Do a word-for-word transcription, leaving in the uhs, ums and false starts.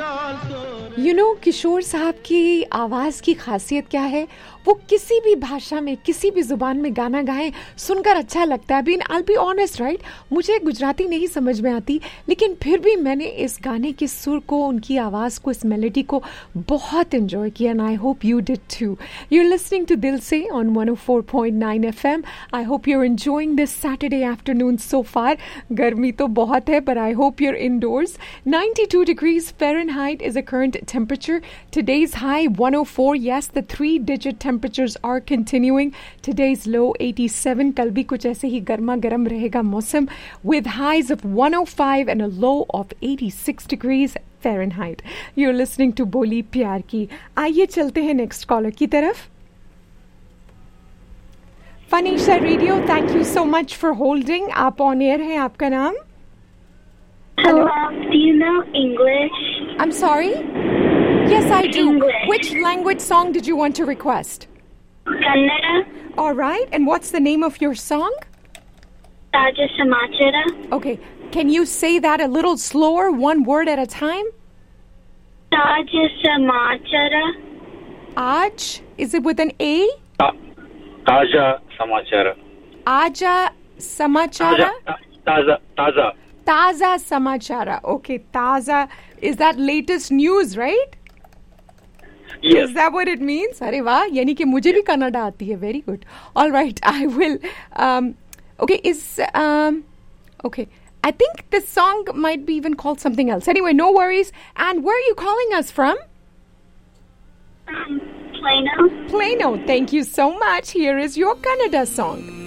You know किशोर साहब की आवाज़ की खासियत क्या है, वो किसी भी भाषा में किसी भी ज़ुबान में गाना गाएं सुनकर अच्छा लगता है. Been I be honest right, मुझे गुजराती नहीं समझ में आती, लेकिन फिर भी मैंने इस गाने के सुर को, उनकी आवाज़ को, इस मेलोडी को बहुत एंजॉय किया. And I hope you did to. You are listening to दिल से on one O four point nine F M. I hope you are enjoying this Saturday afternoon सो फार. गर्मी तो बहुत है, but I hope you're indoors. ninety-two degrees Fahrenheit is the current temperature. Today's high one oh four. Yes, the three-digit temperatures are continuing. Today's low eighty-seven. कल भी कुछ ऐसे ही गर्मा गर्म रहेगा मौसम, with highs of one oh five and a low of eighty-six degrees Fahrenheit. You're listening to बोली प्यार की. आइए चलते हैं नेक्स्ट कॉलर की तरफ. फनीशा radio, thank you so much for holding. आप ऑन एयर हैं. आपका नाम? Hello. Um, do you know English? I'm sorry? Yes, I do. English. Which language song did you want to request? Kannada. All right. And what's the name of your song? Taja Samachara. Okay. Can you say that a little slower, one word at a time? Taja Samachara. Aaj, is it with an A? Taja Samachara. Aja Samachara? Taza, Taza. Taza Samachara. Okay, Taza. Is that latest news, right? Yes. Is that what it means? अरे वाह, यानी कि मुझे भी कन्नड़ा आती है. Very good. All right, I will. Um, okay, is um, okay. I think this song might be even called something else. Anyway, no worries. And where are you calling us from? Um, Plano. Plano. Thank you so much. Here is your Kannada song.